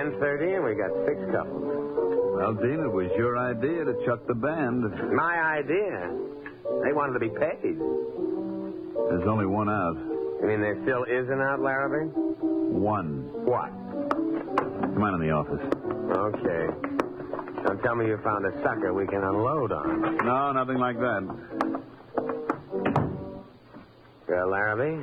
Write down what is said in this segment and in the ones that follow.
10:30, and we got 6 couples. Well, Dean, it was your idea to chuck the band. My idea. They wanted to be paid. There's only one out. You mean there still is an out, Larrabee? One. What? Come on in the office. Okay. Don't tell me you found a sucker we can unload on. No, nothing like that. Well, Larrabee?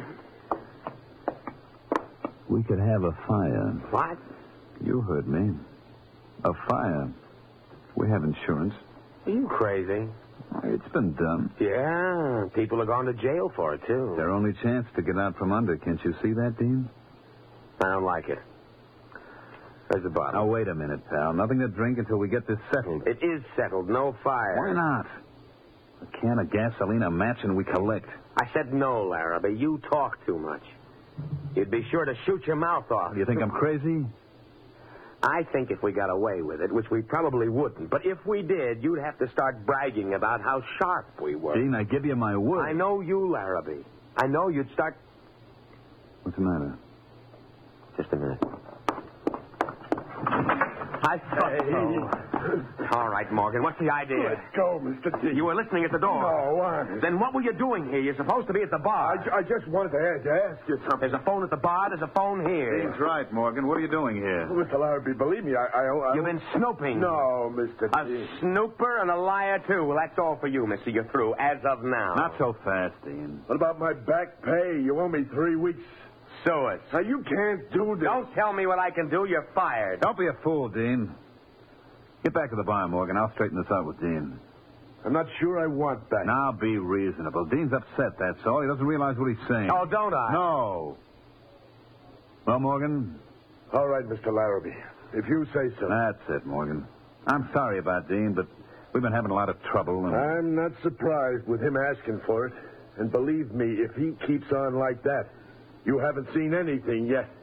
We could have a fire. What? You heard me. A fire. We have insurance. Are you crazy? It's been done. Yeah, people are going to jail for it, too. Their only chance to get out from under. Can't you see that, Dean? I don't like it. Where's the bottle? Now, wait a minute, pal. Nothing to drink until we get this settled. It is settled. No fire. Why not? A can of gasoline, a match, and we collect. I said no, Larrabee. You talk too much. You'd be sure to shoot your mouth off. Do you think I'm crazy? I think if we got away with it, which we probably wouldn't, but if we did, you'd have to start bragging about how sharp we were. Dean, I give you my word. I know you, Larrabee. I know you'd start... What's the matter? Just a minute. I thought so. All right, Morgan, what's the idea? Let's go, Mr. D. You were listening at the door. No, honest. Then what were you doing here? You're supposed to be at the bar. I just wanted to ask you something. There's a phone at the bar. There's a phone here. Dean's right, Morgan. What are you doing here? Mr. Larrabee, believe me, I You've been snooping. No, Mr. A D. snooper and a liar, too. Well, that's all for you, mister. You're through, as of now. Not so fast, Dean. What about my back pay? You owe me 3 weeks. Sue it. Now, you can't do this. Don't tell me what I can do. You're fired. Don't be a fool, Dean. Get back to the bar, Morgan. I'll straighten this out with Dean. I'm not sure I want that. Now be reasonable. Dean's upset, that's all. He doesn't realize what he's saying. Oh, don't I? No. Well, Morgan? All right, Mr. Larrabee. If you say so. That's it, Morgan. I'm sorry about Dean, but we've been having a lot of trouble. And... I'm not surprised with him asking for it. And believe me, if he keeps on like that, you haven't seen anything yet.